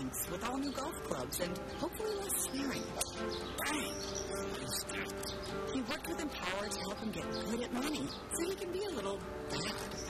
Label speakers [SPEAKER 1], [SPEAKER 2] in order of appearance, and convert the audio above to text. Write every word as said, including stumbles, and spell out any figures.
[SPEAKER 1] months with all new golf clubs and hopefully less swearing. Dang. He worked with Empower to help him get good at money, so